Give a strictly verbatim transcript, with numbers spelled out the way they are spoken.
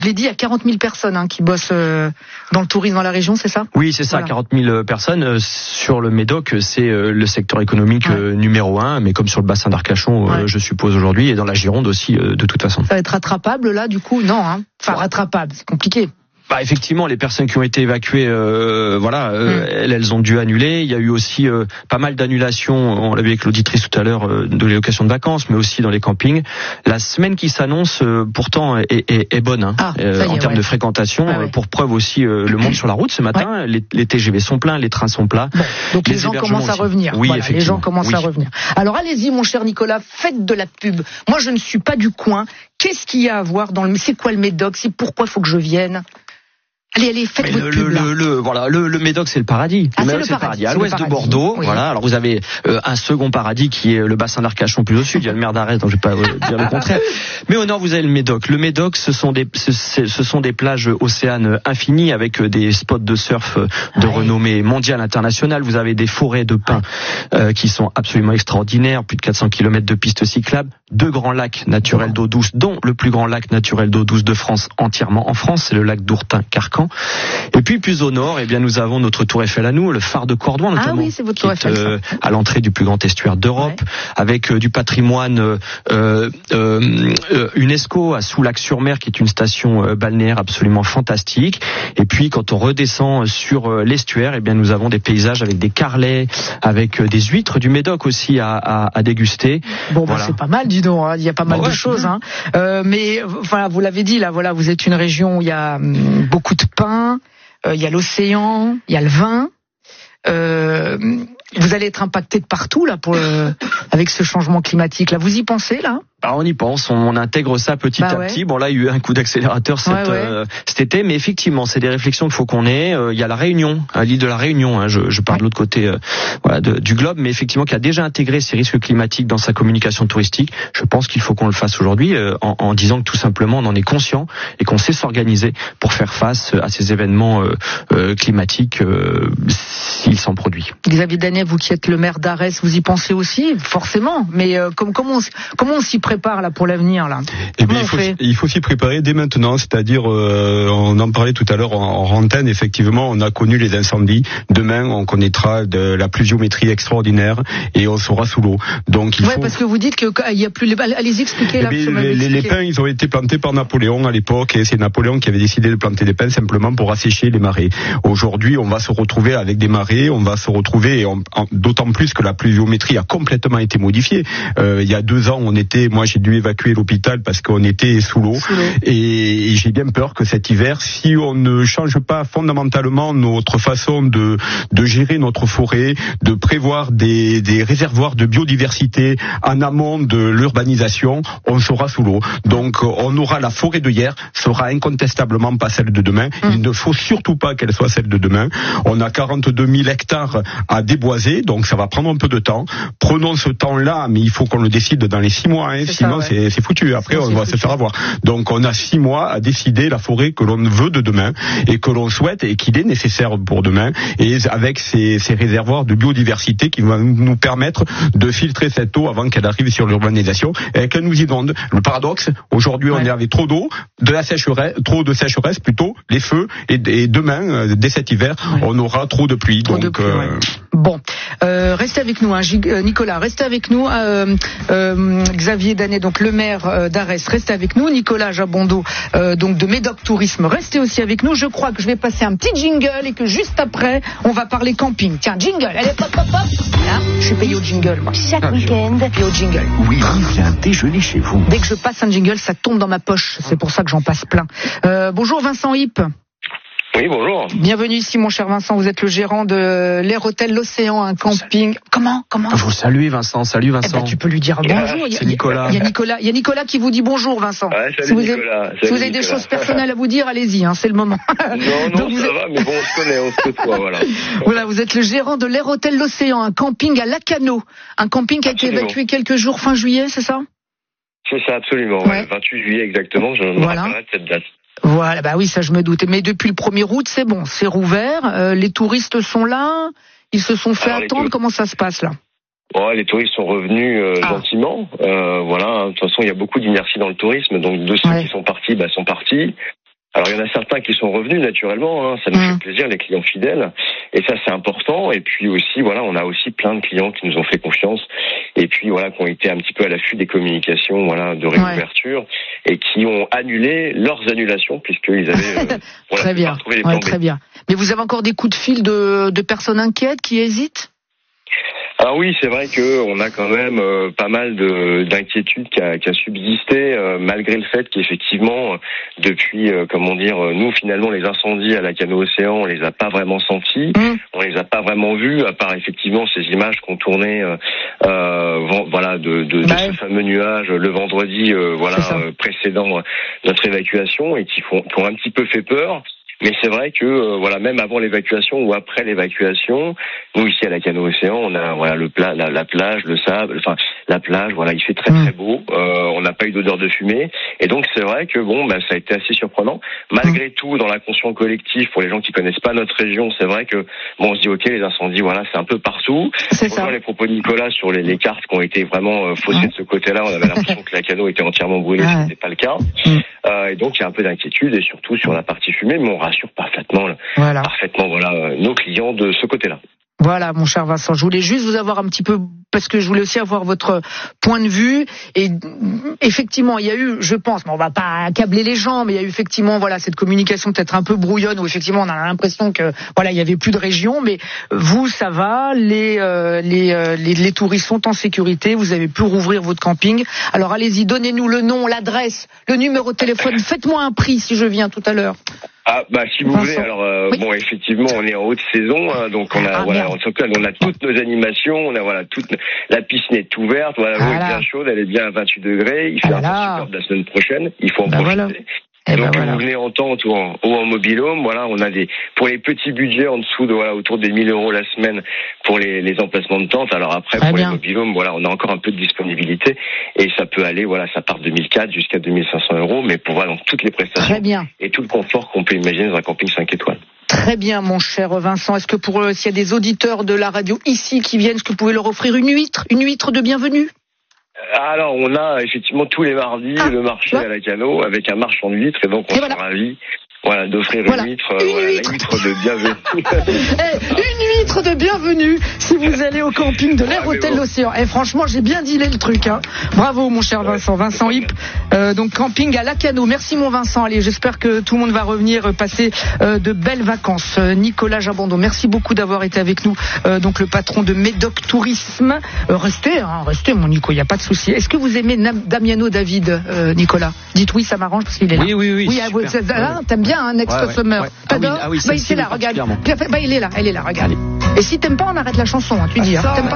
Je l'ai dit, il y a quarante mille personnes hein, qui bossent euh, dans le tourisme dans la région, c'est ça ? Oui, c'est ça, voilà. quarante mille personnes. Euh, sur le Médoc, c'est euh, le secteur économique ouais. euh, numéro un, mais comme sur le bassin d'Arcachon, euh, ouais. je suppose aujourd'hui, et dans la Gironde aussi, euh, de toute façon. Ça va être rattrapable là, du coup ? Non, hein. Enfin, ouais. rattrapable, c'est compliqué. Bah effectivement, les personnes qui ont été évacuées, euh, voilà, euh, mmh. elles, elles ont dû annuler. Il y a eu aussi euh, pas mal d'annulations. On l'a vu avec l'auditrice tout à l'heure euh, de les locations de vacances, mais aussi dans les campings. La semaine qui s'annonce, euh, pourtant, est, est, est bonne hein, ah, euh, en est, termes ouais. de fréquentation. Ah, ouais. Pour preuve aussi, euh, le monde sur la route ce matin. Ouais. Les, les T G V sont pleins, les trains sont pleins. Bon, donc les, les gens commencent aussi. à revenir. Oui, voilà, effectivement. Les gens commencent oui. à revenir. Alors allez-y, mon cher Nicolas, faites de la pub. Moi, je ne suis pas du coin. Qu'est-ce qu'il y a à voir dans le C'est quoi le Médoc ? C'est pourquoi il faut que je vienne ? Allez, allez, faites Mais votre le, pub, le, là. le, le, voilà, le, le Médoc, c'est le paradis. Ah, le c'est Médoc, le paradis. À l'ouest de Bordeaux, oui. voilà. Alors vous avez euh, un second paradis qui est le bassin d'Arcachon plus au sud. Il y a le maire d'Arès, donc je vais pas euh, dire le contraire. Mais au nord, vous avez le Médoc. Le Médoc, ce sont des, ce, ce sont des plages océanes infinies avec des spots de surf de ouais. renommée mondiale, internationale. Vous avez des forêts de pins euh, qui sont absolument extraordinaires. Plus de quatre cents kilomètres de pistes cyclables. Deux grands lacs naturels d'eau douce, dont le plus grand lac naturel d'eau douce de France, entièrement en France, c'est le lac d'Ourtin-Carcan. Et puis plus au nord, eh bien nous avons notre tour Eiffel à nous, le phare de Cordouan notamment, ah oui, c'est votre tour qui est Eiffel, euh, à l'entrée du plus grand estuaire d'Europe, ouais. avec euh, du patrimoine euh, euh, euh, UNESCO à Soulac-sur-Mer, qui est une station euh, balnéaire absolument fantastique. Et puis quand on redescend sur euh, l'estuaire, eh bien nous avons des paysages avec des carlets, avec euh, des huîtres du Médoc aussi à, à, à déguster. Bon, voilà. bah, c'est pas mal, dis donc. Hein. Il y a pas mal bon, ouais, de choses. Hein. Euh, mais voilà, vous l'avez dit là, voilà, vous êtes une région où il y a hum, beaucoup de pain. Il euh, y a l'océan, il y a le vin. Euh, vous allez être impacté de partout là pour le, avec ce changement climatique là. Vous y pensez là ? Ah, on y pense, on intègre ça petit bah à ouais. petit. Bon là, il y a eu un coup d'accélérateur cet, ouais, ouais. Euh, cet été, mais effectivement, c'est des réflexions qu'il faut qu'on ait. Euh, il y a la Réunion, à l'île de la Réunion. Hein, je, je parle ouais. de l'autre côté, euh, voilà, de, du globe, mais effectivement, qui a déjà intégré ces risques climatiques dans sa communication touristique. Je pense qu'il faut qu'on le fasse aujourd'hui, euh, en, en disant que tout simplement, on en est conscient et qu'on sait s'organiser pour faire face à ces événements euh, euh, climatiques euh, s'ils s'en produisent. Xavier Danet, vous qui êtes le maire d'Arès, vous y pensez aussi, forcément. Mais euh, comme, comment on, comment on s'y prépare là pour l'avenir là. Eh bien, il faut, il faut s'y préparer dès maintenant, c'est-à-dire euh, on en parlait tout à l'heure en, en antenne, effectivement, on a connu les incendies. Demain, on connaîtra de la pluviométrie extraordinaire et on sera sous l'eau. Donc il ouais, faut. Parce que vous dites que il y a plus les. Allez expliquer là. Eh bien, les, les pins, ils ont été plantés par Napoléon à l'époque et c'est Napoléon qui avait décidé de planter des pins simplement pour assécher les marées. Aujourd'hui, on va se retrouver avec des marées, on va se retrouver, et on, en, d'autant plus que la pluviométrie a complètement été modifiée. Euh, il y a deux ans, on était, moi j'ai dû évacuer l'hôpital parce qu'on était sous l'eau, sous l'eau. Et, et j'ai bien peur que cet hiver, si on ne change pas fondamentalement notre façon de, de gérer notre forêt, de prévoir des, des réservoirs de biodiversité en amont de l'urbanisation, on sera sous l'eau. Donc on aura la forêt de hier, sera incontestablement pas celle de demain. Mmh. Il ne faut surtout pas qu'elle soit celle de demain. On a quarante-deux mille hectares à déboiser, donc ça va prendre un peu de temps. Prenons ce temps-là, mais il faut qu'on le décide dans les six mois, hein, sinon ça, ouais. c'est, c'est foutu. Après, c'est, on c'est va foutu. se faire avoir. Donc on a six mois à décider la forêt que l'on veut de demain et que l'on souhaite et qu'il est nécessaire pour demain, et avec ces, ces réservoirs de biodiversité qui vont nous permettre de filtrer cette eau avant qu'elle arrive sur l'urbanisation et qu'elle nous inonde. Le paradoxe, aujourd'hui, ouais. on est avec trop d'eau, de la sécheresse, trop de sécheresse plutôt, les feux, et, et demain, dès cet hiver, ouais. on aura trop de pluie. Trop donc, de pluie, euh... ouais. Bon, euh, restez avec nous, hein, Nicolas, restez avec nous. Euh, euh, Xavier Danet, donc le maire d'Arès, restez avec nous. Nicolas Jabondo, euh, donc de Médoc Tourisme, restez aussi avec nous. Je crois que je vais passer un petit jingle et que juste après, on va parler camping. Tiens, jingle, allez, pop, pop, pop. Là, je suis payé au jingle, moi. Chaque ah, week-end. Payé au jingle. Oui, viens déjeuner chez vous. Dès que je passe un jingle, ça tombe dans ma poche. C'est pour ça que j'en passe plein. Euh, bonjour Vincent Hipp. Oui, bonjour. Bienvenue ici, mon cher Vincent. Vous êtes le gérant de l'Air Hôtel L'Océan, un camping. Comment, comment Je vous salue, Vincent. Salut, Vincent. Eh ben, tu peux lui dire bonjour. C'est Nicolas. Il y a Nicolas. Il y a Nicolas qui vous dit bonjour, Vincent. Ouais, salut si vous Nicolas. avez, salut si vous avez Nicolas. des choses personnelles à vous dire, allez-y, hein, c'est le moment. Non, non, Donc, ça êtes... va, mais bon, on se connaît, on se côtoie, voilà. Voilà, vous êtes le gérant de l'Air Hôtel L'Océan, un camping à Lacano. Un camping qui a absolument. été évacué quelques jours fin juillet, c'est ça? C'est ça, absolument. Ouais. Ouais, vingt-huit juillet exactement, je me voilà. rappellerai de cette date. Voilà, bah oui, ça je me doutais. Mais depuis le premier août, c'est bon, c'est rouvert. Euh, les touristes sont là, ils se sont fait Alors, attendre. Tou- Comment ça se passe là? Ouais, les touristes sont revenus euh, ah. gentiment. Euh, voilà, de toute façon, il y a beaucoup d'inertie dans le tourisme, donc de ceux ouais. qui sont partis, bah, sont partis. Alors il y en a certains qui sont revenus naturellement, hein, ça nous mmh. fait plaisir, les clients fidèles, et ça c'est important. Et puis aussi voilà, on a aussi plein de clients qui nous ont fait confiance, et puis voilà, qui ont été un petit peu à l'affût des communications, voilà, de réouverture, ouais. et qui ont annulé leurs annulations puisqu'ils avaient euh, voilà, très bien, retrouvé les ouais, plans très B. bien. Mais vous avez encore des coups de fil de, de personnes inquiètes qui hésitent? Alors oui, c'est vrai que on a quand même euh, pas mal de d'inquiétudes qui a, qui a subsisté euh, malgré le fait qu'effectivement euh, depuis euh, comment dire euh, nous finalement les incendies à Lacanau Océan on les a pas vraiment sentis, mmh. on les a pas vraiment vus à part effectivement ces images qu'on tournait euh, euh, voilà de, de, bah de ce fameux nuage le vendredi euh, voilà euh, précédent euh, notre évacuation et qui font qui ont un petit peu fait peur. Mais c'est vrai que euh, voilà, même avant l'évacuation ou après l'évacuation, nous ici à Lacanau Océan, on a voilà le pla- la, la plage, le sable, enfin la plage, voilà, il fait très très beau. Euh, on n'a pas eu d'odeur de fumée, et donc c'est vrai que bon, bah, ça a été assez surprenant. Malgré mmh. tout, dans l'inconscient collectif, pour les gens qui connaissent pas notre région, c'est vrai que bon, on se dit ok, les incendies, voilà, c'est un peu partout. C'est ça. Les propos de Nicolas sur les, les cartes qui ont été vraiment euh, faussées mmh. de ce côté-là, on avait l'impression que Lacanau était entièrement brûlé, ce n'était pas le cas. Mmh. Euh, et donc il y a un peu d'inquiétude, et surtout sur la partie fumée, mais on rassure parfaitement, voilà. parfaitement voilà, euh, nos clients de ce côté-là. Voilà, mon cher Vincent, je voulais juste vous avoir un petit peu, parce que je voulais aussi avoir votre point de vue. Et effectivement, il y a eu, je pense, mais on va pas accabler les gens, mais il y a eu effectivement, voilà, cette communication peut-être un peu brouillonne où effectivement on a l'impression que, voilà, il y avait plus de région. Mais vous, ça va, les euh, les, euh, les les touristes sont en sécurité. Vous avez pu rouvrir votre camping. Alors allez-y, donnez-nous le nom, l'adresse, le numéro de téléphone. Faites-moi un prix si je viens tout à l'heure. Ah bah si vous Vincent. voulez, alors euh, oui. bon effectivement on est en haute saison, hein, donc on a ah, voilà merde. en tout cas on a toutes nos animations, on a voilà toute la piscine est ouverte, voilà, l'eau voilà. est bien chaude, elle est bien à vingt-huit degrés, il fait voilà. un temps super de la semaine prochaine, il faut en bah profiter. Voilà. Et donc ben vous voilà. venez en tente ou en, ou en mobil-home, voilà, on a des pour les petits budgets en dessous de voilà autour des mille euros la semaine pour les, les emplacements de tente. Alors après Très pour bien. les mobil-home, voilà, on a encore un peu de disponibilité et ça peut aller voilà, ça part de deux mille quatre jusqu'à deux mille cinq cents euros, mais pour voilà donc toutes les prestations Très bien. et tout le confort qu'on peut imaginer dans un camping cinq étoiles. Très bien, mon cher Vincent. Est-ce que pour euh, s'il y a des auditeurs de la radio ici qui viennent, est-ce que vous pouvez leur offrir une huître, une huître de bienvenue? Alors, on a effectivement tous les mardis ah, le marché ouais. à Lacanau avec un marchand d'huîtres et donc on et sera voilà. ravis voilà, d'offrir voilà. une huître, une voilà, huître. la huître de bienvenue. hey, une huître de bienvenue si vous allez au camping de l'Air Hôtel L'Océan. Et hey, franchement, j'ai bien dealé le truc. Hein. Bravo, mon cher Vincent. Vincent Hip, euh, donc camping à Lacanau. Merci, mon Vincent. Allez, j'espère que tout le monde va revenir euh, passer euh, de belles vacances. Euh, Nicolas Jabando, merci beaucoup d'avoir été avec nous. Euh, donc le patron de Médoc Tourisme. Euh, restez, hein, restez, mon Nico, il n'y a pas de souci. Est-ce que vous aimez Nam- Damiano David, euh, Nicolas? Dites oui, ça m'arrange parce qu'il est là. Oui, oui, oui. Oui, vous, ça, là, t'aimes bien un Next ouais, ouais. Summer. Ouais. T'adores? Ah oui, ah oui, bah, il est là, regarde. Bah, il est là, elle est là, regarde. Et si t'aimes pas, on arrête la chanson, hein, tu dis. Hein.